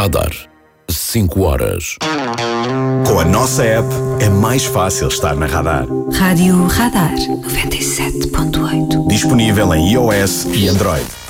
Radar. 5 horas. Com a nossa app é mais fácil estar na Radar. Rádio Radar 97.8. Disponível em iOS e Android.